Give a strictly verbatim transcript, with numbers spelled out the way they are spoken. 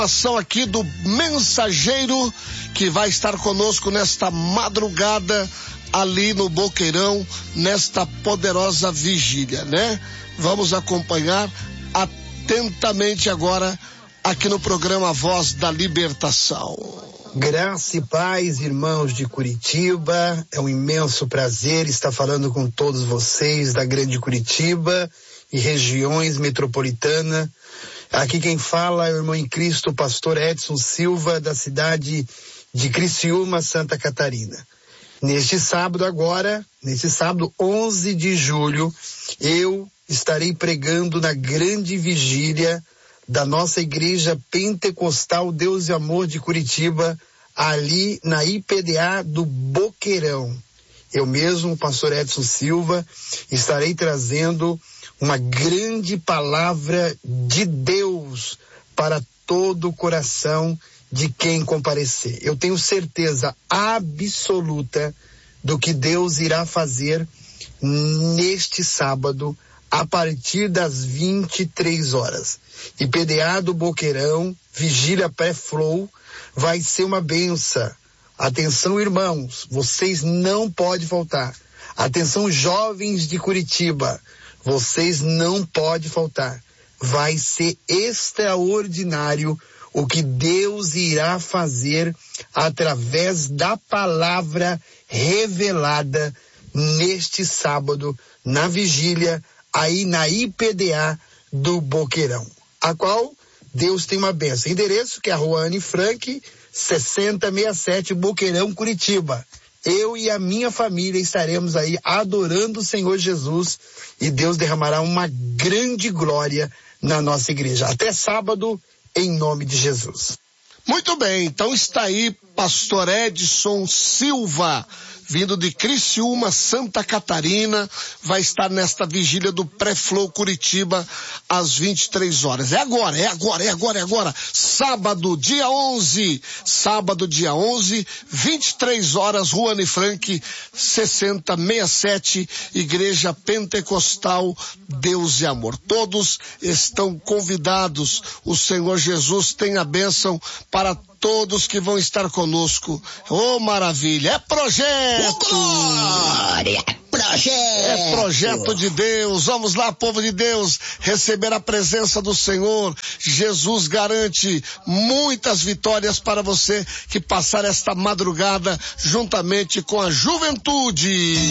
Ação aqui do mensageiro que vai estar conosco nesta madrugada ali no Boqueirão, nesta poderosa vigília, né? Vamos acompanhar atentamente agora aqui no programa Voz da Libertação. Graça e paz, irmãos de Curitiba, é um imenso prazer estar falando com todos vocês da grande Curitiba e regiões metropolitanas. Aqui quem fala é o irmão em Cristo, pastor Edson Silva, da cidade de Criciúma, Santa Catarina. Neste sábado agora, neste sábado onze de julho, eu estarei pregando na grande vigília da nossa igreja pentecostal Deus e Amor de Curitiba, ali na I P D A do Boqueirão. Eu mesmo, pastor Edson Silva, estarei trazendo uma grande palavra de Deus para todo o coração de quem comparecer. Eu tenho certeza absoluta do que Deus irá fazer neste sábado, a partir das vinte e três horas. I P D A do Boqueirão, vigília pré-flow, vai ser uma benção. Atenção, irmãos, vocês não podem faltar. Atenção, jovens de Curitiba, vocês não podem faltar. Vai ser extraordinário o que Deus irá fazer através da palavra revelada neste sábado, na vigília, aí na I P D A do Boqueirão, a qual Deus tem uma bênção. Endereço que é a Rua Anne Frank, sessenta sessenta e sete, Boqueirão, Curitiba. Eu e a minha família estaremos aí adorando o Senhor Jesus e Deus derramará uma grande glória na nossa igreja. Até sábado, em nome de Jesus. Muito bem, então está aí pastor Edson Silva, vindo de Criciúma, Santa Catarina, vai estar nesta vigília do Pré-Flow Curitiba às vinte e três horas. É agora, é agora, é agora, é agora. Sábado, dia onze, sábado, dia onze, vinte e três horas, Rua Anne Frank, sessenta sessenta e sete, Igreja Pentecostal Deus e Amor. Todos estão convidados. O Senhor Jesus tem a bênção para todos que vão estar conosco. Oh, maravilha! É projeto! Glória! Projeto! É projeto de Deus. Vamos lá, povo de Deus, receber a presença do Senhor. Jesus garante muitas vitórias para você que passar esta madrugada juntamente com a juventude.